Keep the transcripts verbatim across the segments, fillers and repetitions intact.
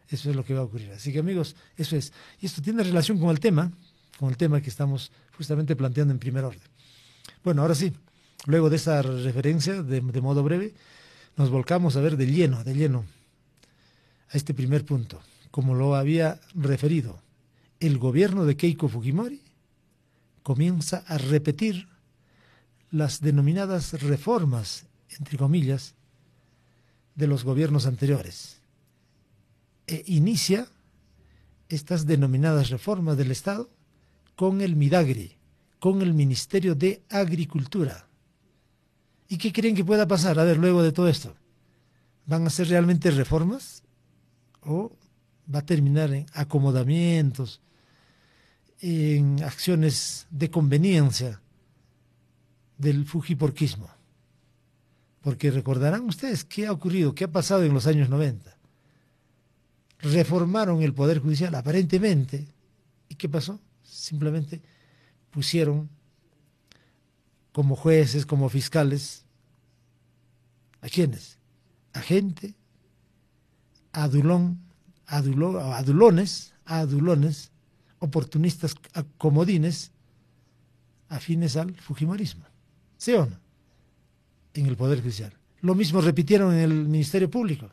Eso es lo que va a ocurrir. Así que, amigos, eso es. Y esto tiene relación con el tema, con el tema que estamos justamente planteando en primer orden. Bueno, ahora sí, luego de esa referencia, de, de modo breve, nos volcamos a ver de lleno, de lleno, a este primer punto. Como lo había referido, el gobierno de Keiko Fujimori comienza a repetir las denominadas reformas, entre comillas, de los gobiernos anteriores. E inicia estas denominadas reformas del Estado con el Midagri, con el Ministerio de Agricultura. ¿Y qué creen que pueda pasar? A ver, luego de todo esto, ¿van a ser realmente reformas? ¿O va a terminar en acomodamientos, en acciones de conveniencia del fujiporquismo? Porque recordarán ustedes qué ha ocurrido, qué ha pasado en los años noventa. Reformaron el Poder Judicial, aparentemente, ¿y qué pasó? Simplemente pusieron como jueces, como fiscales, ¿a quiénes? A gente, adulón, adulo, adulones, adulones, oportunistas, comodines, afines al fujimorismo. ¿Sí o no? En el Poder Judicial. Lo mismo repitieron en el Ministerio Público.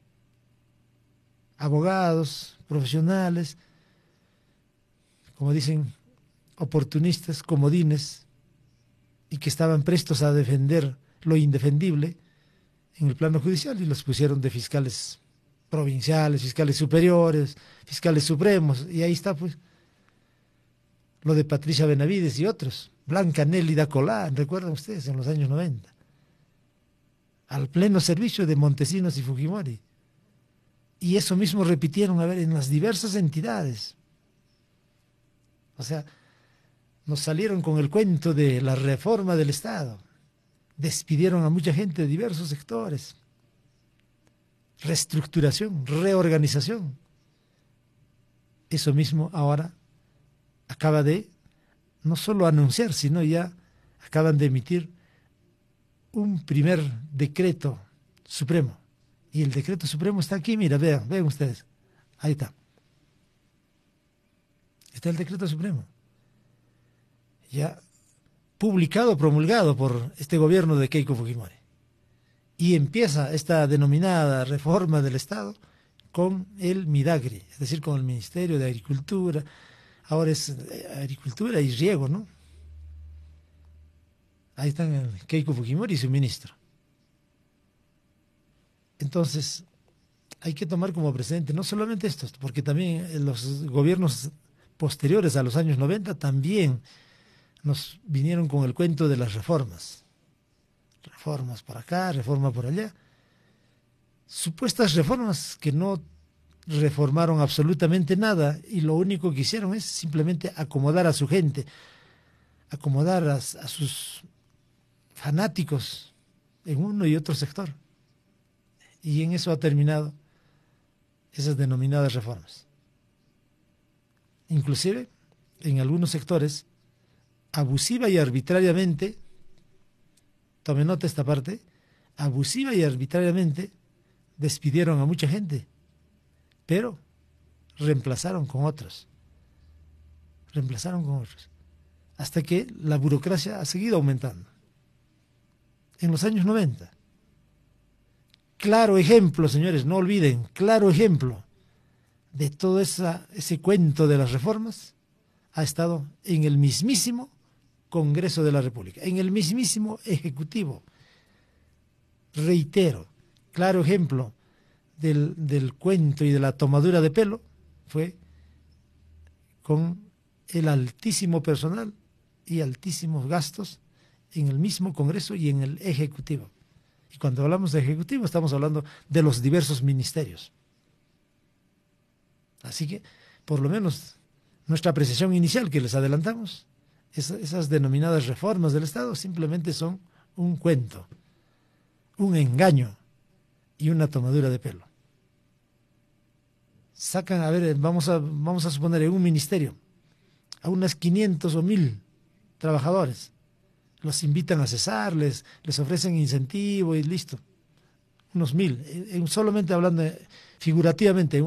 Abogados, profesionales, como dicen, oportunistas, comodines, y que estaban prestos a defender lo indefendible en el plano judicial, y los pusieron de fiscales provinciales, fiscales superiores, fiscales supremos, y ahí está pues lo de Patricia Benavides y otros, Blanca Nélida Colán, recuerdan ustedes, en los años noventa, al pleno servicio de Montesinos y Fujimori. Y eso mismo repitieron, a ver, en las diversas entidades. O sea, nos salieron con el cuento de la reforma del Estado. Despidieron a mucha gente de diversos sectores. Reestructuración, reorganización. Eso mismo ahora acaba de no solo anunciar, sino ya acaban de emitir un primer decreto supremo. Y el decreto supremo está aquí, mira, vean, vean ustedes. Ahí está. Está el decreto supremo. Ya publicado, promulgado por este gobierno de Keiko Fujimori. Y empieza esta denominada reforma del Estado con el Midagri, es decir, con el Ministerio de Agricultura. Ahora es Agricultura y Riego, ¿no? Ahí están Keiko Fujimori y su ministro. Entonces, hay que tomar como precedente no solamente esto, porque también los gobiernos posteriores a los años noventa también nos vinieron con el cuento de las reformas. Reformas por acá, reforma por allá. Supuestas reformas que no reformaron absolutamente nada y lo único que hicieron es simplemente acomodar a su gente, acomodar a, a sus fanáticos en uno y otro sector. Y en eso ha terminado esas denominadas reformas. Inclusive, en algunos sectores, abusiva y arbitrariamente, tome nota esta parte, abusiva y arbitrariamente despidieron a mucha gente, pero reemplazaron con otros, reemplazaron con otros, hasta que la burocracia ha seguido aumentando. En los años noventa, claro ejemplo, señores, no olviden, claro ejemplo de todo esa, ese cuento de las reformas ha estado en el mismísimo Congreso de la República, en el mismísimo Ejecutivo. Reitero, claro ejemplo del, del cuento y de la tomadura de pelo fue con el altísimo personal y altísimos gastos en el mismo Congreso y en el Ejecutivo. Y cuando hablamos de Ejecutivo estamos hablando de los diversos ministerios. Así que, por lo menos, nuestra apreciación inicial que les adelantamos, esas, esas denominadas reformas del Estado simplemente son un cuento, un engaño y una tomadura de pelo. Sacan, a ver, vamos a, vamos a suponer en un ministerio a unas quinientos o mil trabajadores. Los invitan a cesar, les, les ofrecen incentivo y listo. Unos mil, solamente hablando figurativamente,